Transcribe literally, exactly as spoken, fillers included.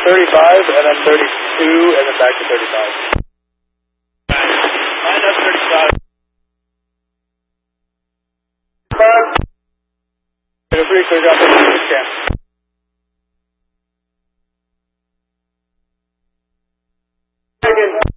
thirty-five, and then thirty-two, and then back to thirty-five. Line up thirty-five. Feel free to clear out the scan. Second.